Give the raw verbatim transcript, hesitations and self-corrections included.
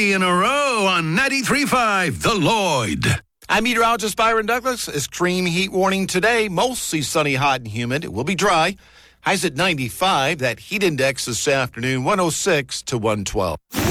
three in a row on ninety-three point five The Lloyd. I'm meteorologist Byron Douglas. Extreme heat warning today. Mostly sunny, hot, and humid. It will be dry. Highs at ninety-five. That heat index this afternoon, one oh six to one twelve.